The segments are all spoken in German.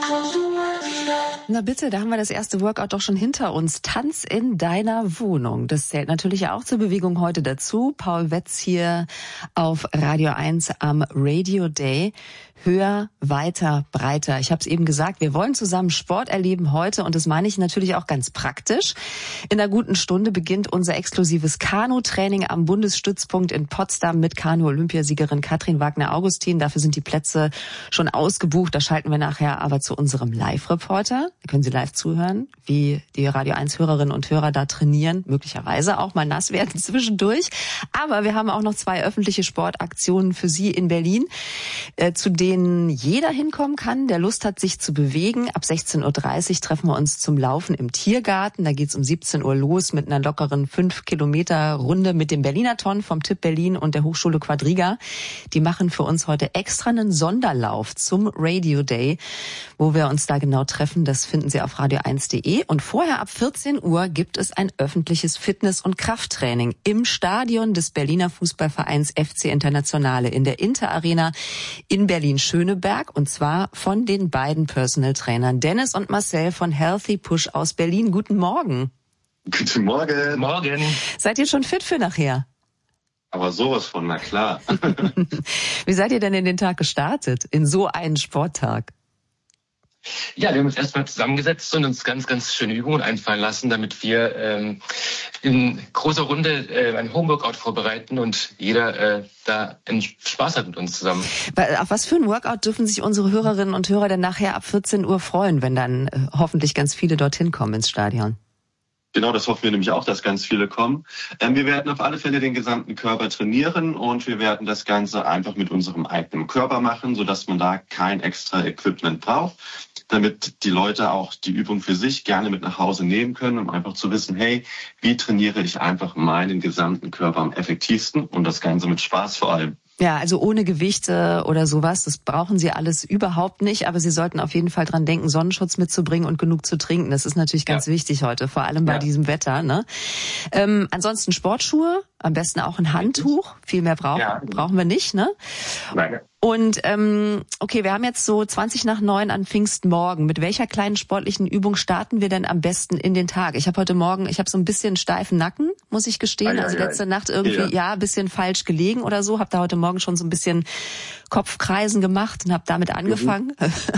Na bitte, da haben wir das erste Workout doch schon hinter uns. Tanz in deiner Wohnung. Das zählt natürlich auch zur Bewegung heute dazu. Paul Wetz hier auf Radio 1 am Radio Day. Höher, weiter, breiter. Ich habe es eben gesagt, wir wollen zusammen Sport erleben heute und das meine ich natürlich auch ganz praktisch. In einer guten Stunde beginnt unser exklusives Kanu-Training am Bundesstützpunkt in Potsdam mit Kanu-Olympiasiegerin Katrin Wagner-Augustin. Dafür sind die Plätze schon ausgebucht. Da schalten wir nachher aber zu unserem Live-Reporter. Da können Sie live zuhören, wie die Radio 1-Hörerinnen und Hörer da trainieren, möglicherweise auch mal nass werden zwischendurch. Aber wir haben auch noch 2 öffentliche Sportaktionen für Sie in Berlin, zu denen jeder hinkommen kann, der Lust hat, sich zu bewegen. Ab 16:30 Uhr treffen wir uns zum Laufen im Tiergarten. Da geht's um 17 Uhr los mit einer lockeren 5-Kilometer-Runde mit dem Berliner-Ton vom TÜV Berlin und der Hochschule Quadriga. Die machen für uns heute extra einen Sonderlauf zum Radio Day, wo wir uns da genau treffen. Das finden Sie auf radio1.de. Und vorher ab 14 Uhr gibt es ein öffentliches Fitness- und Krafttraining im Stadion des Berliner Fußballvereins FC Internationale in der Interarena in Berlin-Schöneberg, und zwar von den beiden Personal Trainern Dennis und Marcel von Healthy Push aus Berlin. Guten Morgen. Guten Morgen. Morgen. Seid ihr schon fit für nachher? Aber sowas von, na klar. Wie seid ihr denn in den Tag gestartet, in so einen Sporttag? Ja, wir haben uns erstmal zusammengesetzt und uns ganz, ganz schöne Übungen einfallen lassen, damit wir in großer Runde ein Homeworkout vorbereiten und jeder da einen Spaß hat mit uns zusammen. Auf was für ein Workout dürfen sich unsere Hörerinnen und Hörer denn nachher ab 14 Uhr freuen, wenn dann hoffentlich ganz viele dorthin kommen ins Stadion? Genau, das hoffen wir nämlich auch, dass ganz viele kommen. Wir werden auf alle Fälle den gesamten Körper trainieren und wir werden das Ganze einfach mit unserem eigenen Körper machen, sodass man da kein extra Equipment braucht, damit die Leute auch die Übung für sich gerne mit nach Hause nehmen können, um einfach zu wissen, hey, wie trainiere ich einfach meinen gesamten Körper am effektivsten und das Ganze mit Spaß vor allem. Ja, also ohne Gewichte oder sowas, das brauchen Sie alles überhaupt nicht, aber Sie sollten auf jeden Fall dran denken, Sonnenschutz mitzubringen und genug zu trinken. Das ist natürlich ganz wichtig heute, vor allem bei diesem Wetter, ne? Ansonsten Sportschuhe, am besten auch ein Handtuch, viel mehr brauchen wir nicht, ne? Nein. Und okay, wir haben jetzt so 8:20 an Pfingstmorgen. Mit welcher kleinen sportlichen Übung starten wir denn am besten in den Tag? Ich habe heute Morgen, so ein bisschen steifen Nacken, muss ich gestehen. Also letzte Nacht irgendwie, ein bisschen falsch gelegen oder so. Habe da heute Morgen schon so ein bisschen Kopfkreisen gemacht und habe damit angefangen.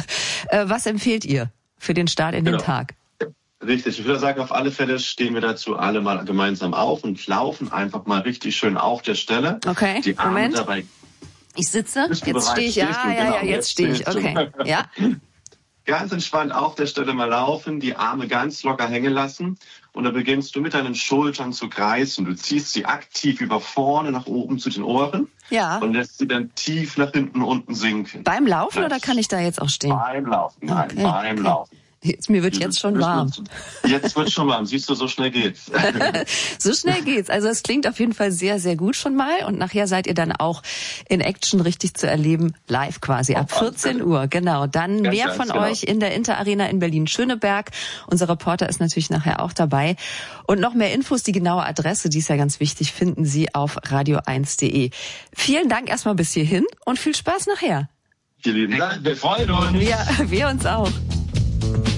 Was empfehlt ihr für den Start in den Tag? Richtig, ich würde sagen, auf alle Fälle stehen wir dazu alle mal gemeinsam auf und laufen einfach mal richtig schön auf der Stelle. Okay, die Arme Moment. Dabei. Ich sitze, jetzt stehe ich, jetzt stehe ich, okay, ja. Ganz entspannt auf der Stelle mal laufen, die Arme ganz locker hängen lassen und dann beginnst du mit deinen Schultern zu kreisen. Du ziehst sie aktiv über vorne nach oben zu den Ohren und lässt sie dann tief nach hinten unten sinken. Beim Laufen oder kann ich da jetzt auch stehen? Beim Laufen, nein, beim Laufen. Mir wird jetzt schon warm. Jetzt wird schon warm. Siehst du, so schnell geht's. So schnell geht's. Also es klingt auf jeden Fall sehr, sehr gut schon mal. Und nachher seid ihr dann auch in Action richtig zu erleben, live quasi ab 14 Uhr. Genau. Dann mehr von euch in der Interarena in Berlin-Schöneberg. Unser Reporter ist natürlich nachher auch dabei. Und noch mehr Infos, die genaue Adresse, die ist ja ganz wichtig, finden Sie auf radio1.de. Vielen Dank erstmal bis hierhin und viel Spaß nachher. Vielen lieben Dank. Wir freuen uns. Wir uns auch.